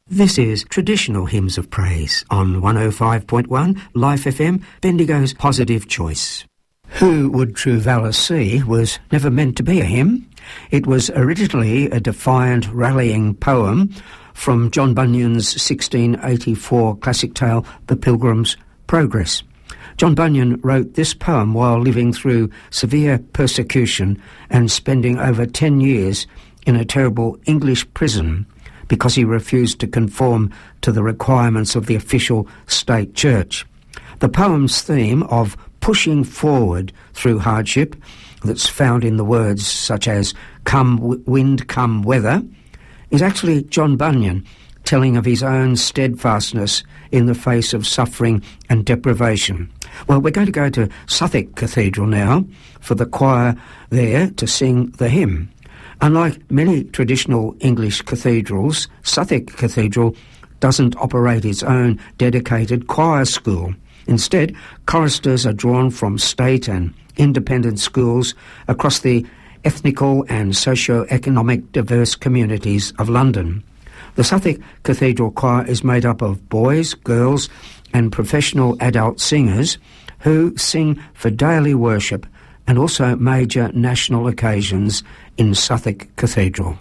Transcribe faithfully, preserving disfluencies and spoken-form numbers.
This is Traditional Hymns of Praise on one oh five point one Life F M, Bendigo's Positive Choice. Who Would True Valour See was never meant to be a hymn. It was originally a defiant, rallying poem from John Bunyan's sixteen eighty-four classic tale, The Pilgrim's Progress. John Bunyan wrote this poem while living through severe persecution and spending over ten years in a terrible English prison because he refused to conform to the requirements of the official state church. The poem's theme of pushing forward through hardship, that's found in the words such as "come w- wind, come weather," is actually John Bunyan telling of his own steadfastness in the face of suffering and deprivation. Well, we're going to go to Southwark Cathedral now for the choir there to sing the hymn. Unlike many traditional English cathedrals, Southwark Cathedral doesn't operate its own dedicated choir school. Instead, choristers are drawn from state and independent schools across the ethnical and socio-economic diverse communities of London. The Southwark Cathedral Choir is made up of boys, girls and professional adult singers who sing for daily worship and also major national occasions in Southwark Cathedral.